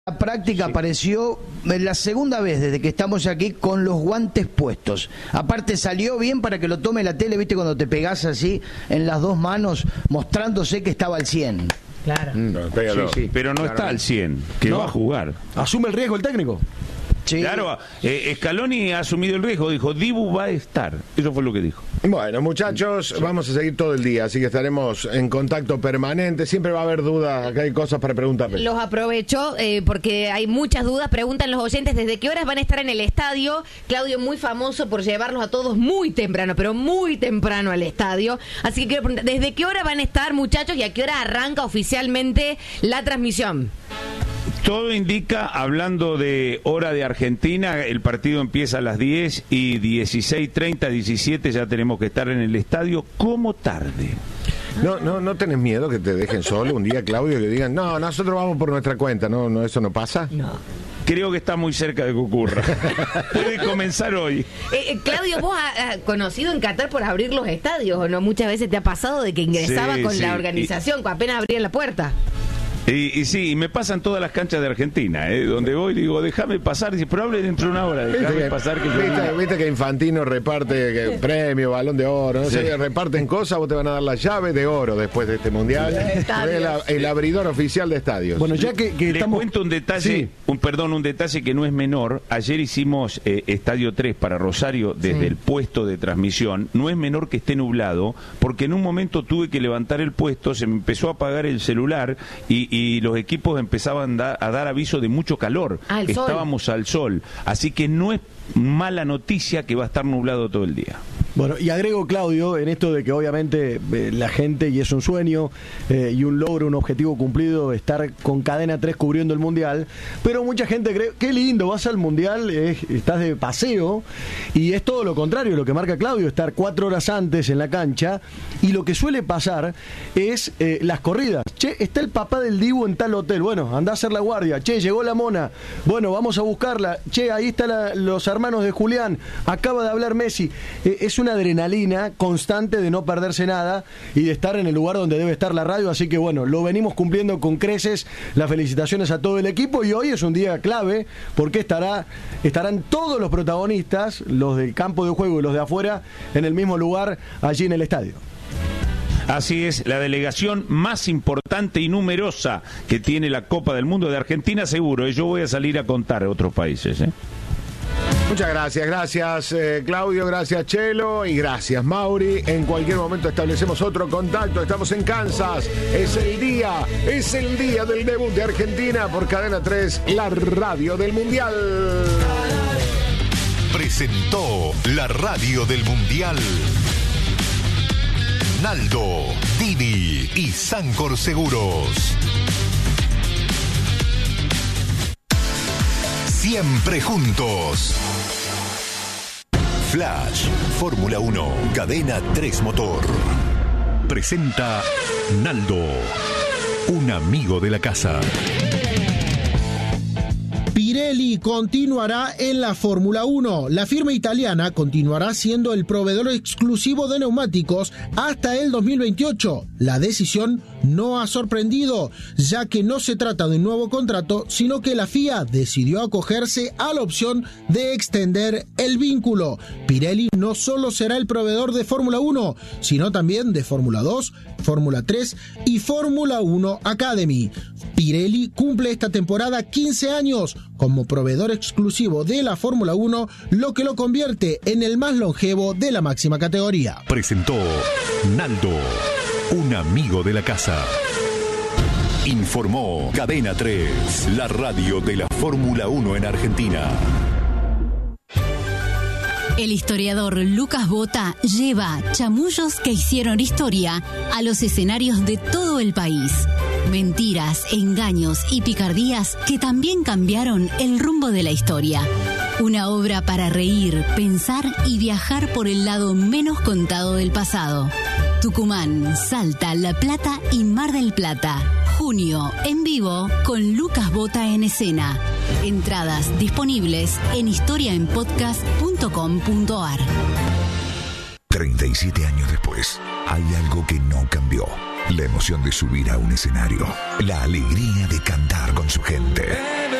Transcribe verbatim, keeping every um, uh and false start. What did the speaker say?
La práctica Sí. apareció la segunda vez desde que estamos aquí con los guantes puestos. Aparte salió bien para que lo tome la tele, viste, cuando te pegás así en las dos manos, mostrándose que estaba al cien. Claro. Mm, Pégalo. sí, sí, pero no está al cien, que No. va a jugar. ¿Asume el riesgo el técnico? Sí. Claro, eh, Scaloni ha asumido el riesgo, dijo, Dibu va a estar. Eso fue lo que dijo. Bueno, muchachos, vamos a seguir todo el día, así que estaremos en contacto permanente. Siempre va a haber dudas, acá hay cosas para preguntarle. Los aprovecho eh, porque hay muchas dudas. Preguntan los oyentes desde qué horas van a estar en el estadio. Claudio, muy famoso por llevarlos a todos muy temprano, pero muy temprano al estadio. Así que quiero preguntar, ¿desde qué hora van a estar, muchachos, y a qué hora arranca oficialmente la transmisión? Todo indica, hablando de hora de Argentina, el partido empieza a las diez y dieciséis treinta, diecisiete ya tenemos que estar en el estadio como tarde. No, no, no tenés miedo que te dejen solo un día, Claudio, y que digan, no, nosotros vamos por nuestra cuenta, no, no, eso no pasa. No. Creo que está muy cerca de que ocurra. Puede comenzar hoy. Eh, eh, Claudio, vos has conocido en Qatar por abrir los estadios, ¿o no? Muchas veces te ha pasado de que ingresaba Sí, con sí. la organización, apenas abrían la puerta. Y, y sí, y me pasan todas las canchas de Argentina, ¿eh? Donde voy digo, déjame pasar, dice, pero hable dentro de una hora, Viste déjame que, pasar que yo... viste- viste que Infantino reparte que, premio, balón de oro, no Sí. sé, reparten cosas, vos te van a dar la llave de oro después de este mundial. Estadios. El, el abridor oficial de estadios. Bueno, ya que, que Les estamos... cuento un detalle, Sí. un perdón, un detalle que no es menor. Ayer hicimos eh, Estadio tres para Rosario desde Sí. el puesto de transmisión. No es menor que esté nublado, porque en un momento tuve que levantar el puesto, se me empezó a apagar el celular y, y los equipos empezaban da- a dar aviso de mucho calor. Ah, el sol. Estábamos al sol. Así que no es mala noticia que va a estar nublado todo el día. Bueno, y agrego, Claudio, en esto de que obviamente eh, la gente, y es un sueño eh, y un logro, un objetivo cumplido, estar con Cadena tres cubriendo el Mundial, pero mucha gente cree, qué lindo, vas al Mundial, eh, estás de paseo, y es todo lo contrario, lo que marca Claudio, estar cuatro horas antes en la cancha, y lo que suele pasar es eh, las corridas. Che, está el papá del Dibu en tal hotel, bueno, anda a hacer la guardia. Che, llegó la mona, bueno, vamos a buscarla. Che, ahí están la, los hermanos de Julián, acaba de hablar Messi. Eh, es una adrenalina constante de no perderse nada y de estar en el lugar donde debe estar la radio, así que bueno, lo venimos cumpliendo con creces. Las felicitaciones a todo el equipo, y hoy es un día clave porque estará estarán todos los protagonistas, los del campo de juego y los de afuera, en el mismo lugar allí en el estadio. Así es, la delegación más importante y numerosa que tiene la Copa del Mundo de Argentina, seguro. Y yo voy a salir a contar a otros países, ¿eh? Muchas gracias, gracias eh, Claudio, gracias Chelo y gracias Mauri. En cualquier momento establecemos otro contacto. Estamos en Kansas. Es el día, es el día del debut de Argentina por Cadena tres, la radio del Mundial. Presentó la radio del Mundial. Naldo, Dini y Sancor Seguros. Siempre juntos. Flash, Fórmula uno, Cadena tres Motor. Presenta Naldo, un amigo de la casa. Pirelli continuará en la Fórmula uno. La firma italiana continuará siendo el proveedor exclusivo de neumáticos hasta el dos mil veintiocho. La decisión no ha sorprendido, ya que no se trata de un nuevo contrato, sino que la F I A decidió acogerse a la opción de extender el vínculo. Pirelli no solo será el proveedor de Fórmula uno, sino también de Fórmula dos, Fórmula tres y Fórmula uno Academy. Pirelli cumple esta temporada quince años como proveedor exclusivo de la Fórmula uno, lo que lo convierte en el más longevo de la máxima categoría. Presentó Naldo, un amigo de la casa. Informó Cadena tres, la radio de la Fórmula uno en Argentina. El historiador Lucas Bota lleva chamullos que hicieron historia a los escenarios de todo el país. Mentiras, engaños y picardías que también cambiaron el rumbo de la historia. Una obra para reír, pensar y viajar por el lado menos contado del pasado. Tucumán, Salta, La Plata y Mar del Plata. Junio, en vivo, con Lucas Bota en escena. Entradas disponibles en historia en podcast punto com punto ar. treinta y siete años después, hay algo que no cambió. La emoción de subir a un escenario. La alegría de cantar con su gente.